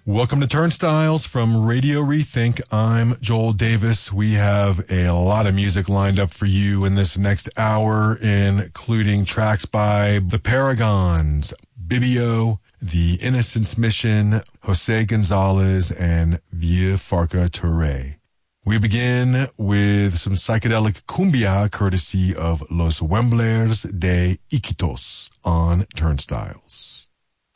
Welcome to Turnstiles from Radio Rethink. I'm Joel Davis. We have a lot of music lined up for you in this next hour, including tracks by The Paragons, Bibio, The Innocence Mission, Jose Gonzalez, and Vieux Farka Touré. We begin with some psychedelic cumbia courtesy of Los Wemblers de Iquitos on Turnstiles.